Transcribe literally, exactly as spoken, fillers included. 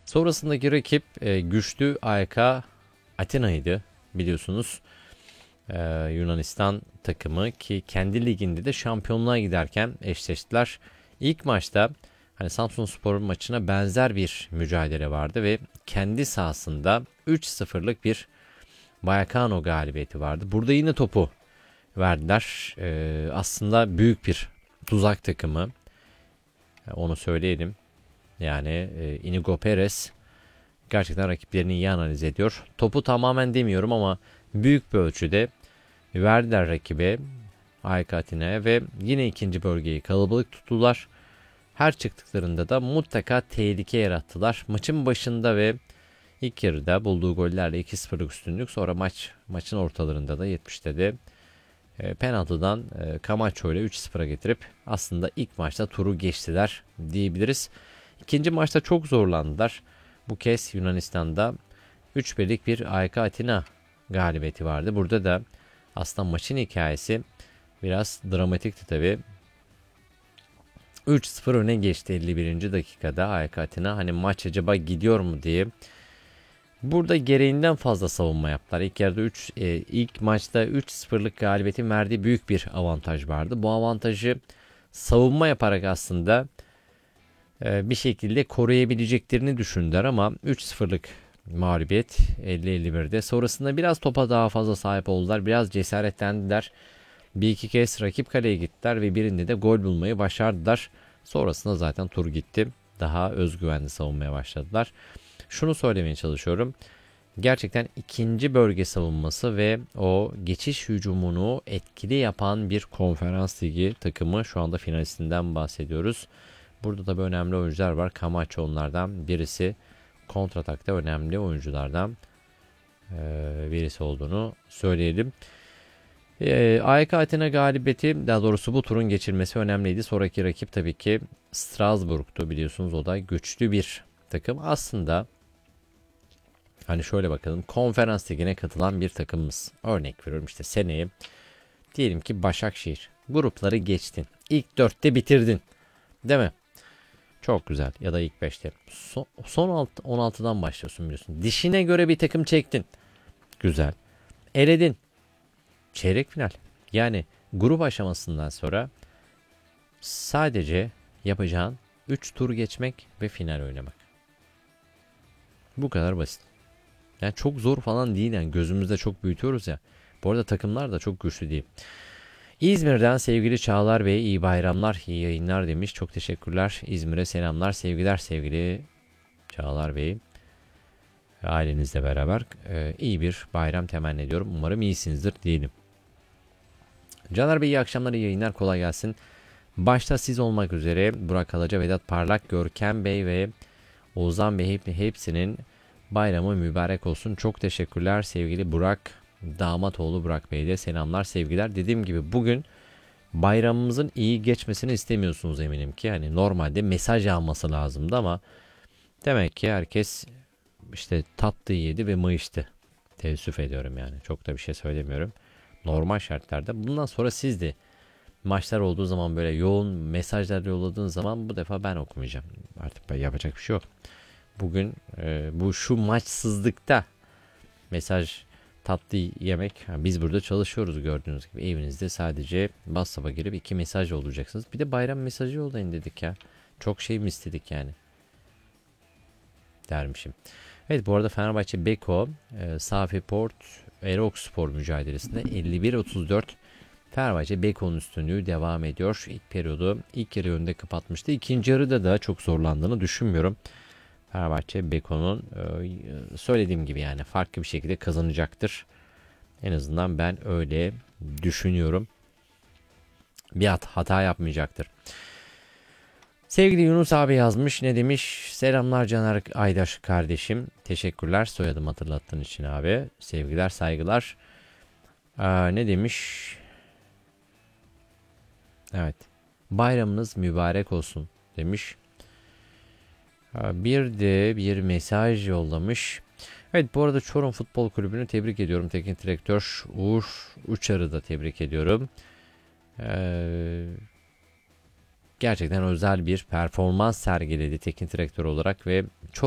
Sonrasındaki rakip e, güçlü A Y K Atina'ydı biliyorsunuz. E, Yunanistan takımı ki kendi liginde de şampiyonluğa giderken eşleştiler. İlk maçta hani Samsunspor'un maçına benzer bir mücadele vardı ve kendi sahasında üç sıfırlık bir Vallecano galibiyeti vardı. Burada yine topu verdiler. E, aslında büyük bir tuzak takımı. E, onu söyleyelim. Yani e, Inigo Perez gerçekten rakiplerini iyi analiz ediyor. Topu tamamen demiyorum ama büyük bir ölçüde verdiler rakibe A Y K Atina'ya ve yine ikinci bölgeyi kalabalık tuttular. Her çıktıklarında da mutlaka tehlike yarattılar. Maçın başında ve ilk yarıda bulduğu gollerle iki sıfırlık üstünlük. Sonra maç maçın ortalarında da yetmişte de e, penaltıdan e, Camacho ile üç sıfıra getirip aslında ilk maçta turu geçtiler diyebiliriz. İkinci maçta çok zorlandılar. Bu kez Yunanistan'da üç birlik bir A Y K Atina galibiyeti vardı. Burada da aslında maçın hikayesi biraz dramatikti tabi. üç sıfır öne geçti elli birinci dakikada A Y K Atina. Hani maç acaba gidiyor mu diye. Burada gereğinden fazla savunma yaptılar. İlk yarıda üç e, ilk maçta üç sıfırlık galibiyetin verdiği büyük bir avantaj vardı. Bu avantajı savunma yaparak aslında bir şekilde koruyabileceklerini düşündüler ama üç sıfırlık mağlubiyet elli elli birde. Sonrasında biraz topa daha fazla sahip oldular. Biraz cesaretlendiler. Bir iki kez rakip kaleye gittiler ve birinde de gol bulmayı başardılar. Sonrasında zaten tur gitti. Daha özgüvenli savunmaya başladılar. Şunu söylemeye çalışıyorum. Gerçekten ikinci bölge savunması ve o geçiş hücumunu etkili yapan bir konferans ligi takımı, şu anda finalistinden bahsediyoruz. Burada da önemli oyuncular var. Camacho onlardan birisi. Kontratakta önemli oyunculardan birisi olduğunu söyleyelim. A Y K Atina galibiyeti, daha doğrusu bu turun geçilmesi önemliydi. Sonraki rakip tabii ki Strasbourg'tu, biliyorsunuz o da güçlü bir takım. Aslında hani şöyle bakalım, konferans ligine katılan bir takımımız. Örnek veriyorum, işte seneye diyelim ki Başakşehir. Grupları geçtin. İlk dörtte bitirdin. Değil mi? Çok güzel. Ya da ilk beşte. Son, son on altıdan başlıyorsun biliyorsun. Dişine göre bir takım çektin. Güzel. Eledin. Çeyrek final. Yani grup aşamasından sonra sadece yapacağın üç tur geçmek ve final oynamak. Bu kadar basit. Yani çok zor falan değil, yani gözümüzde çok büyütüyoruz ya. Bu arada takımlar da çok güçlü değil. İzmir'den sevgili Çağlar Bey, iyi bayramlar, iyi yayınlar demiş. Çok teşekkürler. İzmir'e selamlar, sevgiler sevgili Çağlar Bey. Ailenizle beraber e, iyi bir bayram temenni ediyorum. Umarım iyisinizdir diyelim. Caner Bey, iyi akşamlar, iyi yayınlar, kolay gelsin. Başta siz olmak üzere Burak Alaca, Vedat Parlak, Görkem Bey ve Oğuzhan Bey, hepsinin bayramı mübarek olsun. Çok teşekkürler sevgili Burak. Damatoğlu Burak Bey'e de selamlar, sevgiler. Dediğim gibi bugün bayramımızın iyi geçmesini istemiyorsunuz eminim ki. Hani normalde mesaj alması lazımdı ama demek ki herkes işte tatlı yedi ve mayıştı. Teessüf ediyorum yani. Çok da bir şey söylemiyorum. Normal şartlarda bundan sonra siz de maçlar olduğu zaman böyle yoğun mesajlar yolladığınız zaman bu defa ben okumayacağım. Artık yapacak bir şey yok. Bugün e, bu şu maçsızlıkta mesaj, tatlı yemek. Yani biz burada çalışıyoruz gördüğünüz gibi. Evinizde sadece WhatsApp'a girip iki mesaj yollayacaksınız. Bir de bayram mesajı yollayın dedik ya. Çok şey mi istedik yani? Dermişim. Evet, bu arada Fenerbahçe Beko e, Safi Port Erokspor mücadelesinde elli bir otuz dört Fenerbahçe Beko'nun üstünlüğü devam ediyor. İlk periyodu ilk yarı önde kapatmıştı. İkinci yarıda da çok zorlandığını düşünmüyorum. Fenerbahçe Beko'nun e, söylediğim gibi yani farklı bir şekilde kazanacaktır. En azından ben öyle düşünüyorum. Bir hat, hata yapmayacaktır. Sevgili Yunus abi yazmış. Ne demiş? Selamlar Caner Aydaş kardeşim. Teşekkürler soyadım hatırlattığın için abi. Sevgiler, saygılar. Aa, ne demiş? Evet. Bayramınız mübarek olsun demiş. Bir de bir mesaj yollamış. Evet, bu arada Çorum Futbol Kulübü'nü tebrik ediyorum. Teknik direktör Uğur Uçar'ı da tebrik ediyorum. Ee, gerçekten özel bir performans sergiledi teknik direktör olarak ve çok